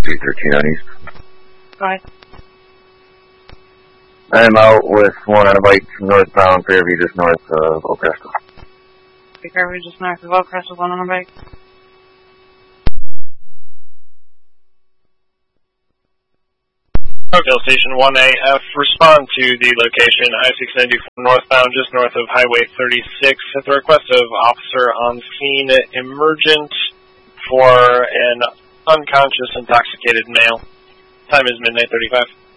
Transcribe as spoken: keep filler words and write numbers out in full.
three thirteen on East. Bye. I'm out with one on a bike northbound, Fairview, just north of Oak Crest. Fairview, just north of Oak Crest with one on a bike. Oakville Station one A F, respond to the location I six ninety-four northbound, just north of Highway thirty-six, at the request of officer on scene, emergent for an unconscious intoxicated male. Time is midnight thirty-five.